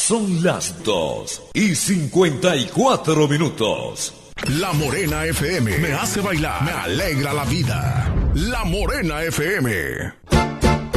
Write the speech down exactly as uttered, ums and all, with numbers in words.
Son las dos y cincuenta y cuatro minutos. La Morena F M me hace bailar, me alegra la vida. La Morena F M.